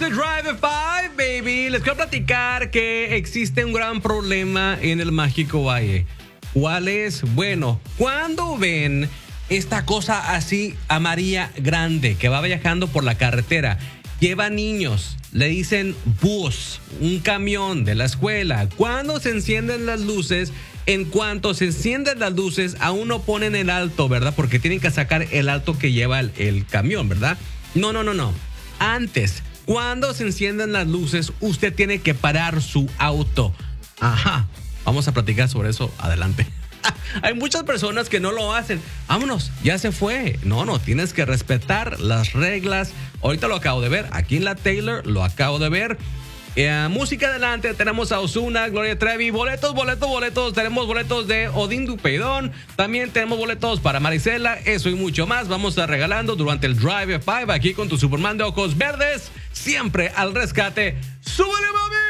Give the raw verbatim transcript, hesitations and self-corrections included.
the Drive Five, baby. Les quiero platicar que existe un gran problema en el Mágico Valle. ¿Cuál es? Bueno, cuando ven esta cosa así amarilla grande que va viajando por la carretera, lleva niños, le dicen bus, un camión de la escuela. Cuando se encienden las luces, en cuanto se encienden las luces, aún no ponen el alto, ¿verdad? Porque tienen que sacar el alto que lleva el, el camión, ¿verdad? No, no, no, no. Antes, cuando se encienden las luces, usted tiene que parar su auto. Ajá. Vamos a platicar sobre eso adelante. Hay muchas personas que no lo hacen. Vámonos, ya se fue. No, no, tienes que respetar las reglas. Ahorita lo acabo de ver. Aquí en la Taylor lo acabo de ver. Eh, música adelante, tenemos a Ozuna, Gloria Trevi, boletos, boletos, boletos. Tenemos boletos de Odín Dupeidón. También tenemos boletos para Marisela. Eso y mucho más vamos a estar regalando durante el Drive Five aquí con tu Superman de ojos verdes. Siempre al rescate. ¡Súbele, mami!